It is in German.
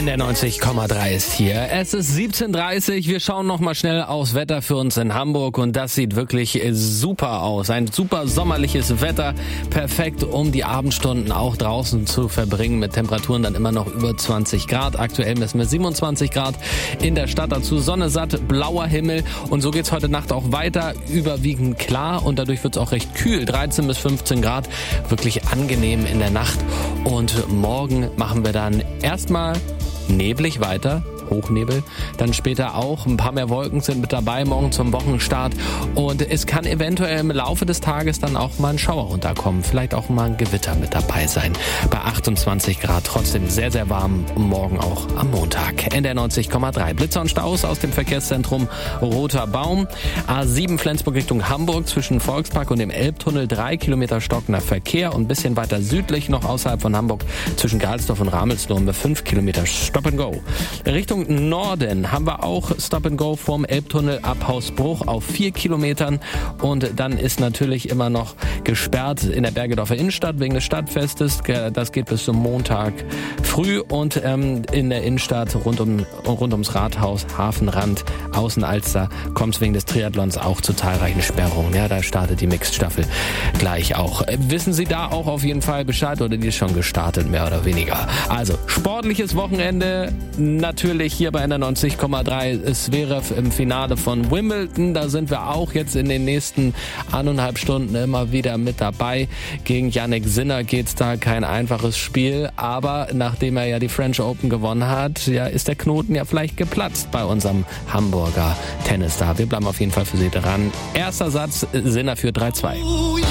NDR 90,3 ist hier. Es ist 17:30 Uhr. Wir schauen noch mal schnell aufs Wetter für uns in Hamburg und das sieht wirklich super aus. Ein super sommerliches Wetter. Perfekt, um die Abendstunden auch draußen zu verbringen mit Temperaturen dann immer noch über 20 Grad. Aktuell messen wir 27 Grad in der Stadt. Dazu Sonne satt, blauer Himmel und so geht's heute Nacht auch weiter. Überwiegend klar und dadurch wird's auch recht kühl. 13 bis 15 Grad. Wirklich angenehm in der Nacht. Und morgen machen wir dann erstmal neblig weiter, Hochnebel, dann später auch ein paar mehr Wolken sind mit dabei, morgen zum Wochenstart und es kann eventuell im Laufe des Tages dann auch mal ein Schauer runterkommen, vielleicht auch mal ein Gewitter mit dabei sein. Bei 28 Grad trotzdem sehr, sehr warm, morgen auch am Montag. NDR 90,3. Blitzer und Staus aus dem Verkehrszentrum Roter Baum. A7 Flensburg Richtung Hamburg zwischen Volkspark und dem Elbtunnel 3 Kilometer stockender Verkehr und ein bisschen weiter südlich noch außerhalb von Hamburg zwischen Galsdorf und Ramelsdorf 5 Kilometer Stop and Go. Richtung Norden haben wir auch Stop and Go vom Elbtunnel ab Hausbruch auf 4 Kilometern und dann ist natürlich immer noch gesperrt in der Bergedorfer Innenstadt wegen des Stadtfestes. Das geht bis zum Montag früh und in der Innenstadt rund ums Rathaus, Hafenrand, Außenalster kommt es wegen des Triathlons auch zu zahlreichen Sperrungen. Ja, da startet die Mixed-Staffel gleich auch. Wissen Sie da auch auf jeden Fall Bescheid oder die ist schon gestartet, mehr oder weniger. Also, sportliches Wochenende, natürlich hier bei NDR 90,3. Es wäre im Finale von Wimbledon. Da sind wir auch jetzt in den nächsten 1,5 Stunden immer wieder mit dabei. Gegen Jannik Sinner geht's da, kein einfaches Spiel. Aber nachdem er ja die French Open gewonnen hat, ja, ist der Knoten ja vielleicht geplatzt bei unserem Hamburger Tennisstar. Wir bleiben auf jeden Fall für Sie dran. Erster Satz, Sinner für 3-2.